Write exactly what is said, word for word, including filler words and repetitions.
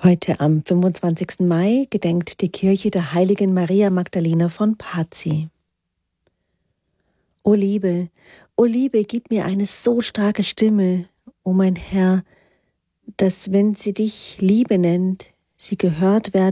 Heute am fünfundzwanzigsten Mai gedenkt die Kirche der heiligen Maria Magdalena von Pazzi. O Liebe, o Liebe, gib mir eine so starke Stimme, o mein Herr, dass, wenn sie dich Liebe nennt, sie gehört werden